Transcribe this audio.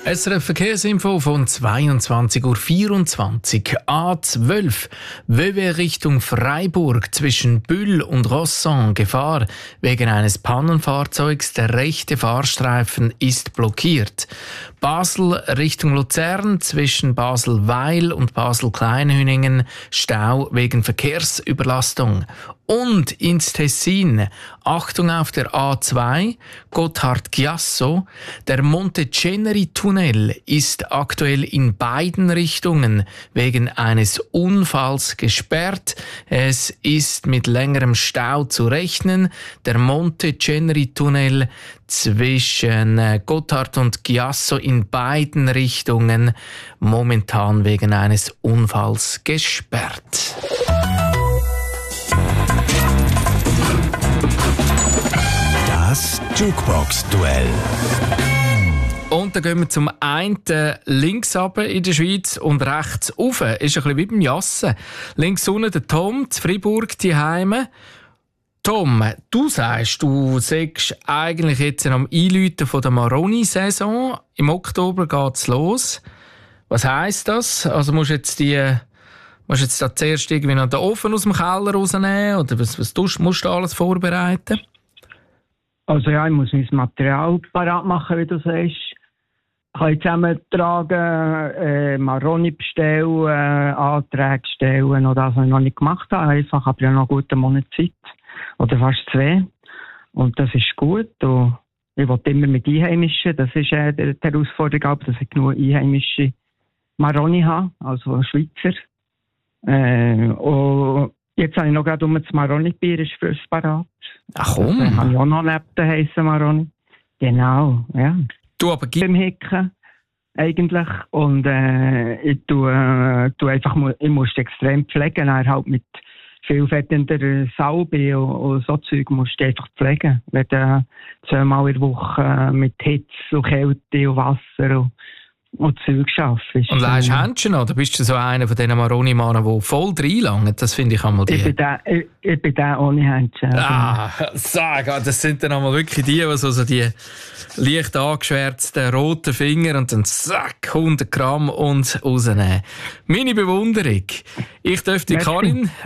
SRF Verkehrsinfo von 22.24 Uhr. A12 Vevey Richtung Freiburg zwischen Bühl und Rosson. Gefahr wegen eines Pannenfahrzeugs. Der rechte Fahrstreifen ist blockiert. Basel Richtung Luzern zwischen Basel-Weil und Basel-Kleinhüningen. Stau wegen Verkehrsüberlastung. Und ins Tessin. Achtung auf der A2 Gotthard-Chiasso. Der Monte-Ceneri-Tunnel ist aktuell in beiden Richtungen wegen eines Unfalls gesperrt. Es ist mit längerem Stau zu rechnen. Der Monte-Ceneri-Tunnel zwischen Gotthard und Chiasso in beiden Richtungen momentan wegen eines Unfalls gesperrt. Das Jukebox-Duell. Und dann gehen wir zum einen links runter in der Schweiz und rechts rauf. Ist ein bisschen wie beim Jassen. Links unten der Tom, zu Freiburg, die Heime. Tom, du sagst eigentlich jetzt am Einläuten von der Maroni-Saison. Im Oktober geht's los. Was heisst das? Also musst du jetzt da zuerst irgendwie noch den Ofen aus dem Keller rausnehmen? Oder was musst du alles vorbereiten? Also ja, ich muss mein Material parat machen, wie du sagst. Ich kann zusammentragen, Maroni bestellen, Anträge stellen und das, was ich noch nicht gemacht habe. Einfach, aber ja noch einen guten Monat Zeit. Oder fast 2. Und das ist gut. Und ich will immer mit Einheimischen. Das ist die Herausforderung, dass ich genug einheimische Maroni habe, also Schweizer. Und jetzt habe ich noch gerade das Maroni-Bier, ist frisch parat. Ach komm. Das habe ich auch noch neben den heissen Maroni. Genau, ja. Du aber beim Hicken eigentlich. Und ich muss es extrem pflegen. Halt mit viel fettender Salbe und so Zeug musst du einfach pflegen. Wenn du 2-mal in der Woche mit Hitze und Kälte und Wasser und Zeug schaffst. Und leihst Händchen an? Oder bist du so einer von diesen Maroni-Mannen, die voll reinlangen? Das finde ich einmal die. Ich bin der ohne Händchen. Das sind dann einmal wirklich die die leicht angeschwärzten roten Finger und dann 100 Gramm und rausnehmen. Meine Bewunderung. Ich dürfte Karin